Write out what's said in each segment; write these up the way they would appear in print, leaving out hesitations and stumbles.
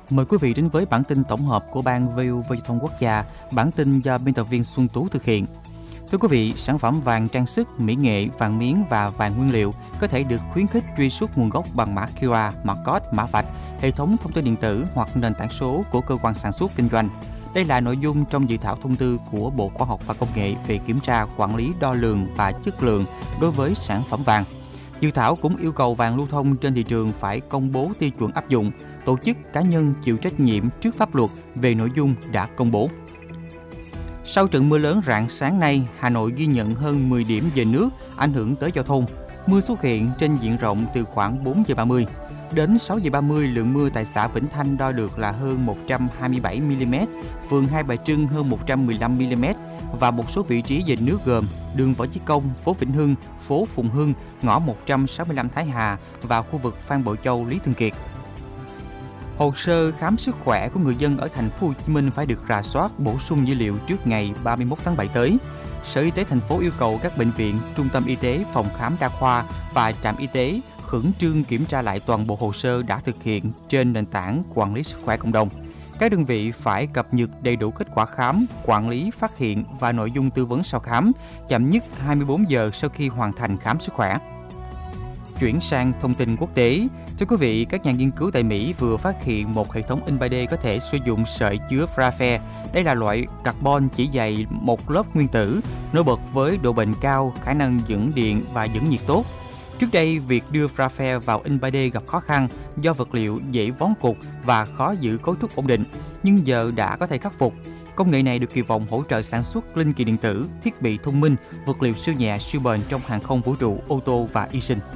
Mời quý vị đến với bản tin tổng hợp của Ban VOV Giao thông Quốc gia, bản tin do biên tập viên Xuân Tú thực hiện. Thưa quý vị, sản phẩm vàng trang sức, mỹ nghệ, vàng miếng và vàng nguyên liệu có thể được khuyến khích truy xuất nguồn gốc bằng mã QR, mã code, mã vạch, hệ thống thông tin điện tử hoặc nền tảng số của cơ quan sản xuất kinh doanh. Đây là nội dung trong dự thảo thông tư của Bộ Khoa học và Công nghệ về kiểm tra, quản lý, đo lường và chất lượng đối với sản phẩm vàng. Dự thảo cũng yêu cầu vàng lưu thông trên thị trường phải công bố tiêu chuẩn áp dụng, tổ chức cá nhân chịu trách nhiệm trước pháp luật về nội dung đã công bố. Sau trận mưa lớn rạng sáng nay, Hà Nội ghi nhận hơn 10 điểm về nước ảnh hưởng tới giao thông. Mưa xuất hiện trên diện rộng từ khoảng 4 giờ 30. Đến 6 giờ 30, lượng mưa tại xã Vĩnh Thanh đo được là hơn 127 mm, phường Hai Bà Trưng hơn 115 mm và một số vị trí về nước gồm đường Võ Chí Công, phố Vĩnh Hưng, phố Phùng Hưng, ngõ 165 Thái Hà và khu vực Phan Bội Châu, Lý Thường Kiệt. Hồ sơ khám sức khỏe của người dân ở thành phố Hồ Chí Minh phải được rà soát, bổ sung dữ liệu trước ngày 31 tháng 7 tới. Sở Y tế thành phố yêu cầu các bệnh viện, trung tâm y tế, phòng khám đa khoa và trạm y tế khẩn trương kiểm tra lại toàn bộ hồ sơ đã thực hiện trên nền tảng quản lý sức khỏe cộng đồng. Các đơn vị phải cập nhật đầy đủ kết quả khám, quản lý, phát hiện và nội dung tư vấn sau khám, chậm nhất 24 giờ sau khi hoàn thành khám sức khỏe. Chuyển sang thông tin quốc tế, thưa quý vị, các nhà nghiên cứu tại Mỹ vừa phát hiện một hệ thống in 3D có thể sử dụng sợi chứa graphene. Đây là loại carbon chỉ dày một lớp nguyên tử, nổi bật với độ bền cao, khả năng dẫn điện và dẫn nhiệt tốt. Trước đây, việc đưa graphene vào in 3D gặp khó khăn do vật liệu dễ vón cục và khó giữ cấu trúc ổn định, nhưng giờ đã có thể khắc phục. Công nghệ này được kỳ vọng hỗ trợ sản xuất linh kiện điện tử, thiết bị thông minh, vật liệu siêu nhẹ, siêu bền trong hàng không vũ trụ, ô tô và y sinh.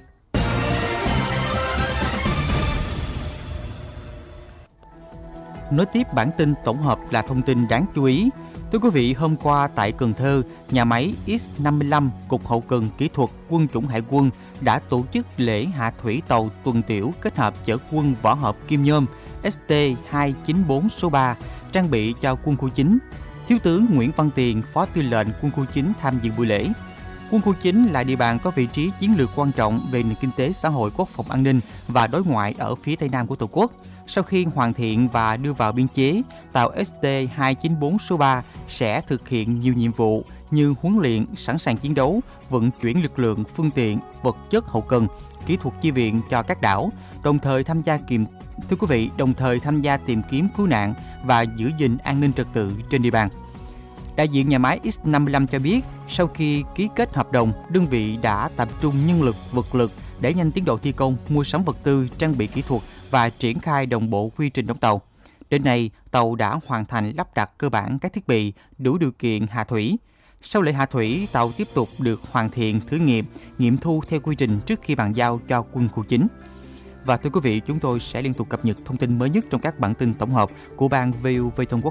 Nối tiếp bản tin tổng hợp là thông tin đáng chú ý. Thưa quý vị, hôm qua tại Cần Thơ, nhà máy X55, Cục Hậu cần Kỹ thuật Quân chủng Hải quân đã tổ chức lễ hạ thủy tàu tuần tiễu kết hợp chở quân võ hợp kim nhôm ST-294 số 3 trang bị cho quân khu 9. Thiếu tướng Nguyễn Văn Tiền, Phó Tư lệnh Quân khu 9 tham dự buổi lễ. Quân khu 9 là địa bàn có vị trí chiến lược quan trọng về nền kinh tế xã hội, quốc phòng an ninh và đối ngoại ở phía Tây Nam của Tổ quốc. Sau khi hoàn thiện và đưa vào biên chế, tàu ST-294 số 3 sẽ thực hiện nhiều nhiệm vụ như huấn luyện, sẵn sàng chiến đấu, vận chuyển lực lượng, phương tiện, vật chất hậu cần, kỹ thuật chi viện cho các đảo, đồng thời tham gia tìm kiếm cứu nạn và giữ gìn an ninh trật tự trên địa bàn. Đại diện nhà máy X55 cho biết, sau khi ký kết hợp đồng, đơn vị đã tập trung nhân lực, vật lực để nhanh tiến độ thi công, mua sắm vật tư, trang bị kỹ thuật và triển khai đồng bộ quy trình đóng tàu. Đến nay, tàu đã hoàn thành lắp đặt cơ bản các thiết bị đủ điều kiện hạ thủy. Sau lễ hạ thủy, tàu tiếp tục được hoàn thiện, thử nghiệm, nghiệm thu theo quy trình trước khi bàn giao cho quân khu 9. Và thưa quý vị, chúng tôi sẽ liên tục cập nhật thông tin mới nhất trong các bản tin tổng hợp của Ban VOV Thông Quốc